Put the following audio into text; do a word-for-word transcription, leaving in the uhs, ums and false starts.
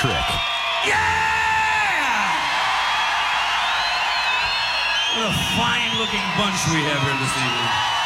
trick. Yeah! What a fine-looking bunch we have here this evening.